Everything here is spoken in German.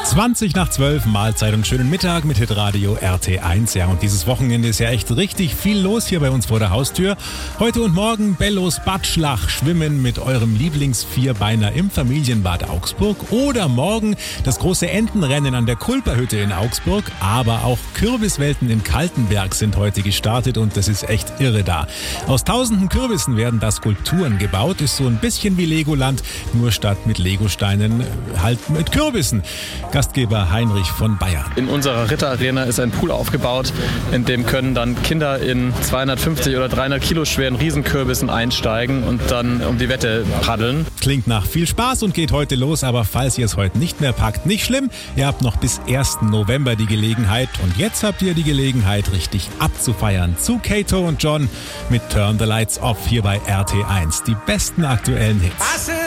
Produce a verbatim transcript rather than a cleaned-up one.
zwanzig nach zwölf, Mahlzeit und schönen Mittag mit Hitradio R T eins. Ja, und dieses Wochenende ist ja echt richtig viel los hier bei uns vor der Haustür. Heute und morgen Bellos Badschlach, Schwimmen mit eurem Lieblingsvierbeiner im Familienbad Augsburg. Oder morgen das große Entenrennen an der Kulperhütte in Augsburg. Aber auch Kürbiswelten in Kaltenberg sind heute gestartet und das ist echt irre da. Aus tausenden Kürbissen werden da Skulpturen gebaut. Ist so ein bisschen wie Legoland, nur statt mit Legosteinen halt mit Kürbissen. Gastgeber Heinrich von Bayern. In unserer Ritterarena ist ein Pool aufgebaut, in dem können dann Kinder in zweihundertfünfzig oder dreihundert Kilo schweren Riesenkürbissen einsteigen und dann um die Wette paddeln. Klingt nach viel Spaß und geht heute los, aber falls ihr es heute nicht mehr packt, nicht schlimm. Ihr habt noch bis ersten November die Gelegenheit und jetzt habt ihr die Gelegenheit, richtig abzufeiern. Zu Kato und John mit Turn the Lights Off hier bei R T eins. Die besten aktuellen Hits.